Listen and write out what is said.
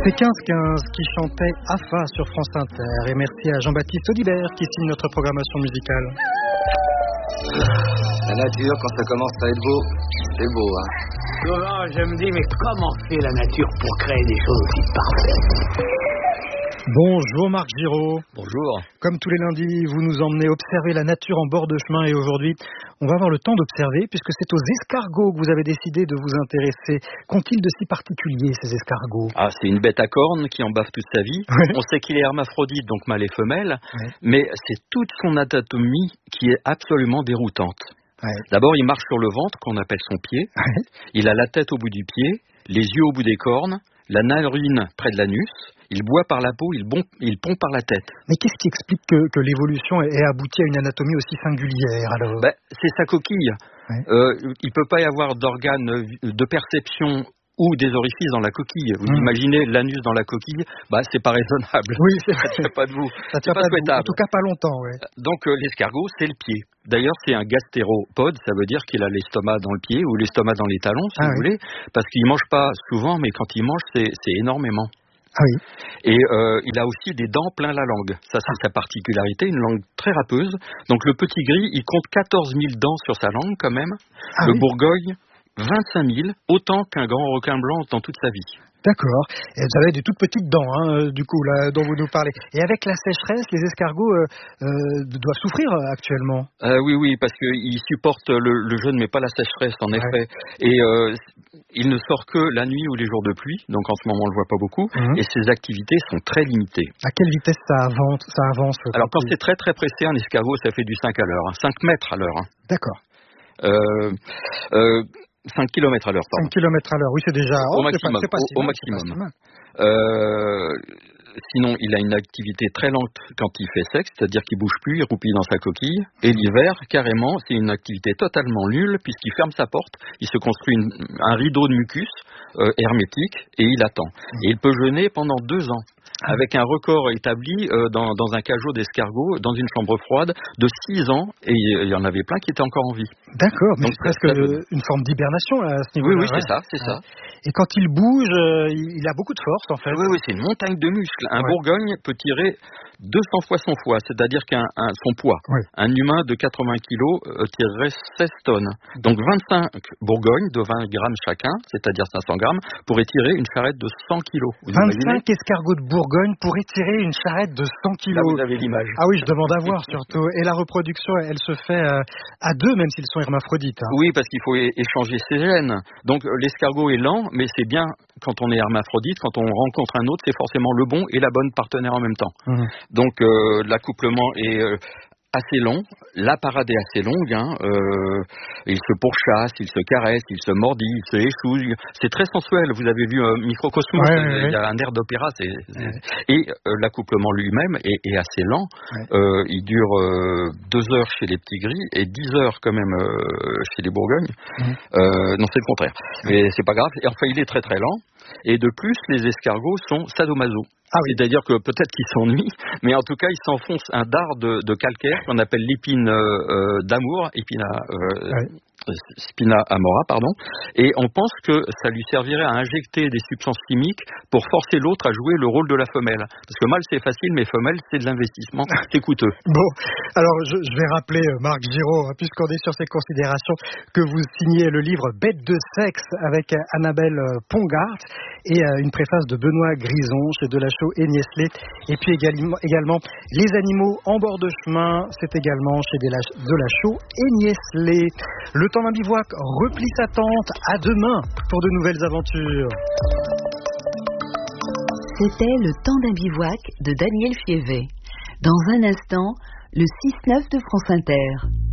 C'est 15-15 qui chantait AFA sur France Inter. Et merci à Jean-Baptiste Audibert qui signe notre programmation musicale. La nature, quand ça commence à être beau, c'est beau, hein. Souvent, je me dis, mais comment fait la nature pour créer des choses aussi parfaites? Bonjour Marc Giraud. Bonjour. Comme tous les lundis, vous nous emmenez observer la nature en bord de chemin et aujourd'hui, on va avoir le temps d'observer puisque c'est aux escargots que vous avez décidé de vous intéresser. Qu'ont-ils de si particulier ces escargots? Ah, c'est une bête à cornes qui en bave toute sa vie. Ouais. On sait qu'il est hermaphrodite, donc mâle et femelle, Ouais. mais c'est toute son anatomie qui est absolument déroutante. Ouais. D'abord, il marche sur le ventre, qu'on appelle son pied. Ouais. Il a la tête au bout du pied, les yeux au bout des cornes, la narine près de l'anus. Il boit par la peau, il pompe par la tête. Mais qu'est-ce qui explique que l'évolution ait abouti à une anatomie aussi singulière alors? C'est sa coquille. Ouais. Il ne peut pas y avoir d'organes de perception ou des orifices dans la coquille. Vous imaginez l'anus dans la coquille, c'est pas raisonnable. Oui, Ça tient pas debout. ça C'est tient pas pas debout. souhaitable. En tout cas pas longtemps. Ouais. Donc l'escargot, c'est le pied. D'ailleurs, c'est un gastéropode, ça veut dire qu'il a l'estomac dans le pied ou l'estomac dans les talons, si vous voulez, parce qu'il mange pas souvent, mais quand il mange, c'est énormément. Ah oui. Et il a aussi des dents plein la langue. Ça, c'est sa particularité, une langue très râpeuse. Donc le petit gris, il compte 14 000 dents sur sa langue quand même. Ah le oui. bourgogne, 25 000, autant qu'un grand requin blanc dans toute sa vie. D'accord. Et vous avez des toutes petites dents, du coup, là, dont vous nous parlez. Et avec la sécheresse, les escargots doivent souffrir actuellement. Oui, parce qu'il supporte le jeûne, mais pas la sécheresse, en effet. Et il ne sort que la nuit ou les jours de pluie, donc en ce moment on le voit pas beaucoup, et ses activités sont très limitées. À quelle vitesse ça avance Alors quand c'est très très pressé, un escargot, ça fait du 5 à l'heure, 5 mètres à l'heure. D'accord. 5 km à l'heure, pardon. 5 km à l'heure, oui, c'est déjà... Au maximum. C'est pas si Au mal, maximum. c'est pas si mal. Sinon, il a une activité très lente quand il fait sec, c'est-à-dire qu'il bouge plus, il roupille dans sa coquille. Et l'hiver, carrément, c'est une activité totalement nulle puisqu'il ferme sa porte, il se construit un rideau de mucus hermétique et il attend. Et il peut jeûner pendant 2 ans. Avec un record établi dans un cajot d'escargots, dans une chambre froide, de 6 ans, et il y en avait plein qui étaient encore en vie. D'accord, mais Donc, c'est presque une forme d'hibernation là, à ce niveau-là. Oui, c'est ça. Et quand il bouge, il a beaucoup de force en fait. Oui, c'est une montagne de muscles. Un bourgogne peut tirer 200 fois son poids, c'est-à-dire son poids. Oui. Un humain de 80 kg tirerait 16 tonnes. Donc 25 bourgognes de 20 grammes chacun, c'est-à-dire 500 grammes, pourraient tirer une charrette de 100 kg. 25 escargots de Bourgogne pourraient tirer une charrette de 100 kg. Là, vous avez l'image. Ah oui, je demande à voir surtout. Et la reproduction, elle se fait à 2, même s'ils sont hermaphrodites. Oui, parce qu'il faut échanger ses gènes. Donc l'escargot est lent, mais c'est bien quand on est hermaphrodite, quand on rencontre un autre, c'est forcément le bon et la bonne partenaire en même temps. Donc l'accouplement est assez long, la parade est assez longue, il se pourchasse, il se caresse, il se mordit, il se échouille, c'est très sensuel, vous avez vu Microcosmos, il y a un air d'opéra, et l'accouplement lui-même est assez lent, il dure 2 heures chez les petits gris et 10 heures quand même chez les bourgognes, non c'est le contraire, mais c'est pas grave, et enfin il est très très lent, et de plus les escargots sont sadomaso. Ah oui. C'est-à-dire que peut-être qu'ils s'ennuient, mais en tout cas, ils s'enfoncent un dard de calcaire qu'on appelle l'épine d'amour, Spina amora, pardon, et on pense que ça lui servirait à injecter des substances chimiques pour forcer l'autre à jouer le rôle de la femelle. Parce que mâle, c'est facile, mais femelle, c'est de l'investissement, c'est coûteux. Bon, alors je vais rappeler, Marc Giraud, puisqu'on est sur ces considérations, que vous signez le livre Bête de sexe avec Annabelle Pongart et une préface de Benoît Grison chez Delachaux et Niestlé. Et puis également Les animaux en bord de chemin, c'est également chez Delachaux et Niestlé. Le temps d'un bivouac replie sa tente. À demain pour de nouvelles aventures. C'était Le temps d'un bivouac de Daniel Fievé. Dans un instant, le 6-9 de France Inter.